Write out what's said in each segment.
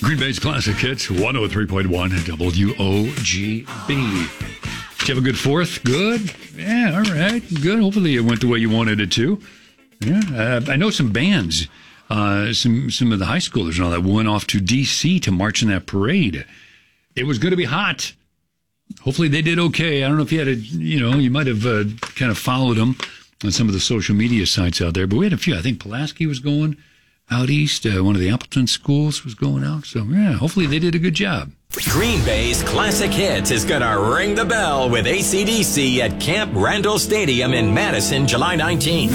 Green Bay's Classic Hits, 103.1 WOGB. Did you have a good fourth? Good? Yeah, all right. Good. Hopefully it went the way you wanted it to. Yeah. I know some bands, some of the high schoolers and all that went off to D.C. to march in that parade. It was going to be hot. Hopefully they did okay. I don't know if you had you might have kind of followed them on some of the social media sites out there, but we had a few. I think Pulaski was going out east. One of the Appleton schools was going out. So, yeah, hopefully they did a good job. Green Bay's Classic Hits is going to ring the bell with AC/DC at Camp Randall Stadium in Madison, July 19th.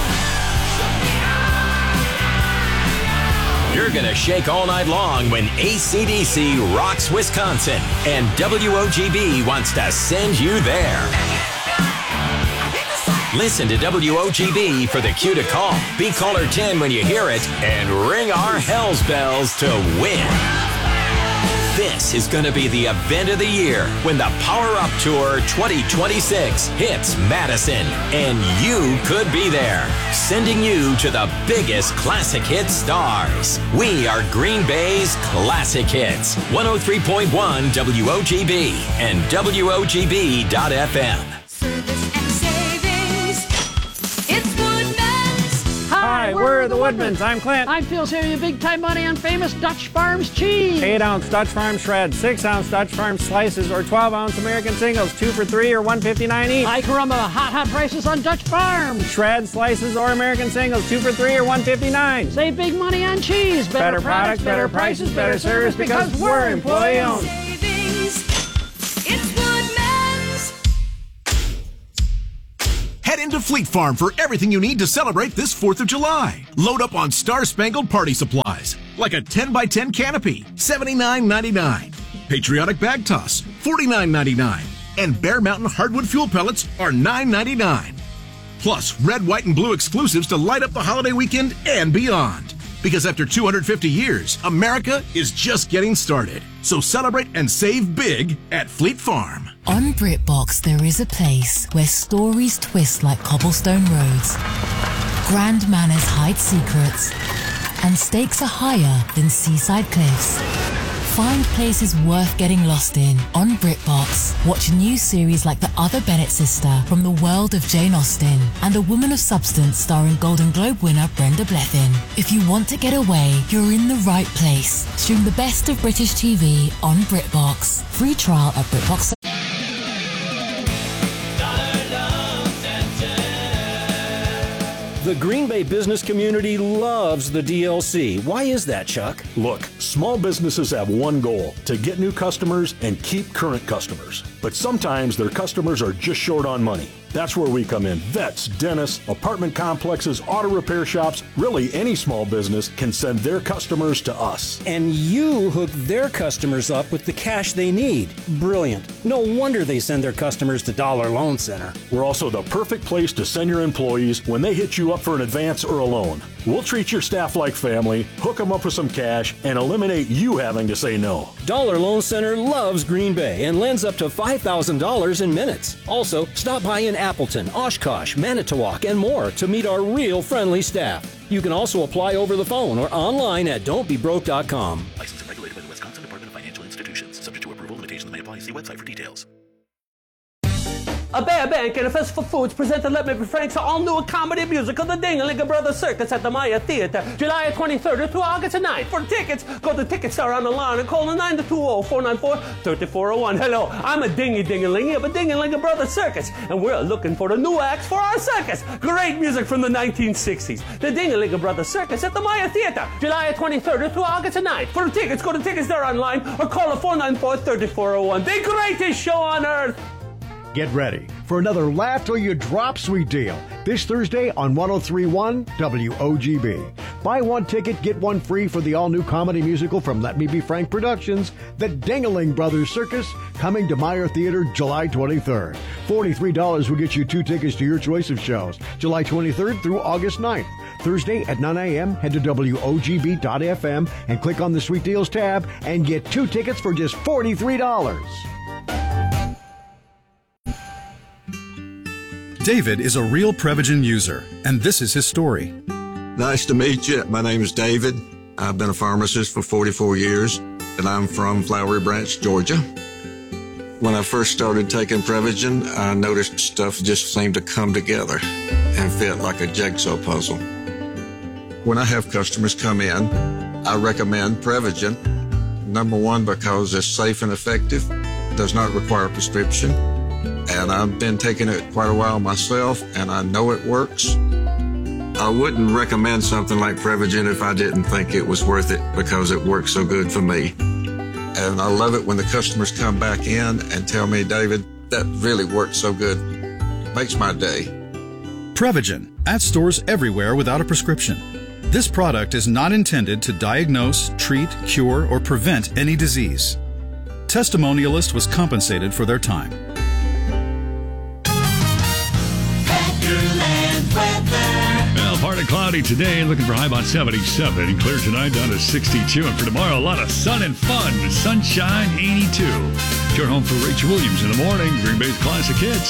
You're going to shake all night long when AC/DC rocks Wisconsin, and WOGB wants to send you there. Listen to WOGB for the cue to call. Be caller 10 when you hear it, and ring our Hells Bells to win. This is going to be the event of the year when the Power Up Tour 2026 hits Madison, and you could be there, sending you to the biggest classic hit stars. We are Green Bay's Classic Hits, 103.1 WOGB and WOGB.FM. Hi, we're the Woodmans. I'm Clint. I'm Phil, saving you big time money on famous Dutch Farms cheese. 8-ounce Dutch Farm shreds, 6-ounce Dutch Farm slices, or 12-ounce American singles, 2 for $3 or $1.59 each. Hi, caramba, hot prices on Dutch Farms. Shreds, slices, or American singles, 2 for $3 or $1.59. Save big money on cheese. Better products, better prices, better service, because we're employee-owned. Head into Fleet Farm for everything you need to celebrate this 4th of July. Load up on Star-Spangled Party supplies, like a 10x10 canopy, $79.99. Patriotic bag toss, $49.99. And Bear Mountain hardwood fuel pellets are $9.99. Plus, red, white, and blue exclusives to light up the holiday weekend and beyond. Because after 250 years, America is just getting started. So celebrate and save big at Fleet Farm. On BritBox, there is a place where stories twist like cobblestone roads, grand manners hide secrets, and stakes are higher than seaside cliffs. Find places worth getting lost in on BritBox. Watch a new series like The Other Bennett Sister from the world of Jane Austen and A Woman of Substance starring Golden Globe winner Brenda Blethyn. If you want to get away, you're in the right place. Stream the best of British TV on BritBox. Free trial at BritBox. The Green Bay business community loves the DLC. Why is that, Chuck? Look, small businesses have one goal: to get new customers and keep current customers. But sometimes their customers are just short on money. That's where we come in. Vets, dentists, apartment complexes, auto repair shops, really any small business can send their customers to us. And you hook their customers up with the cash they need. Brilliant. No wonder they send their customers to Dollar Loan Center. We're also the perfect place to send your employees when they hit you up for an advance or a loan. We'll treat your staff like family, hook them up with some cash, and eliminate you having to say no. Dollar Loan Center loves Green Bay and lends up to $5,000 in minutes. Also, stop by in Appleton, Oshkosh, Manitowoc, and more to meet our real friendly staff. You can also apply over the phone or online at don'tbebroke.com. Licensed and regulated by the Wisconsin Department of Financial Institutions. Subject to approval, limitations may apply. See website for details. A Bear Bank and a Fistful Foods present the Let Me Be Frank's all-new comedy musical, The Ding-a-Ling Brothers Circus at the Maya Theater, July 23rd through August 9th. For tickets, go to Ticketstar on the line and call the 920-494-3401. Hello, I'm a Dingy-Ding-a-Ling of a Ding-a-Ling Brothers Circus, and we're looking for the new acts for our circus. Great music from the 1960s. The Ding-a-Ling Brothers Circus at the Maya Theater, July 23rd through August 9th. For tickets, go to Ticketstar online or call the 494-3401. The greatest show on earth. Get ready for another Laugh Till You Drop sweet deal this Thursday on 103.1 WOGB. Buy one ticket, get one free for the all-new comedy musical from Let Me Be Frank Productions, The Ding-a-Ling Brothers Circus, coming to Meyer Theater July 23rd. $43 will get you 2 tickets to your choice of shows, July 23rd through August 9th. Thursday at 9 a.m., head to WOGB.FM and click on the Sweet Deals tab and get 2 tickets for just $43. David is a real Prevagen user, and this is his story. Nice to meet you. My name is David. I've been a pharmacist for 44 years, and I'm from Flowery Branch, Georgia. When I first started taking Prevagen, I noticed stuff just seemed to come together and fit like a jigsaw puzzle. When I have customers come in, I recommend Prevagen. Number one, because it's safe and effective, does not require a prescription, and I've been taking it quite a while myself, and I know it works. I wouldn't recommend something like Prevagen if I didn't think it was worth it because it works so good for me. And I love it when the customers come back in and tell me, David, that really worked so good. Makes my day. Prevagen, at stores everywhere without a prescription. This product is not intended to diagnose, treat, cure, or prevent any disease. Testimonialist was compensated for their time. Well, partly cloudy today, looking for high about 77. And clear tonight down to 62. And for tomorrow, a lot of sun and fun with sunshine, 82. Turn home for Rachel Williams in the morning, Green Bay's Classic Hits.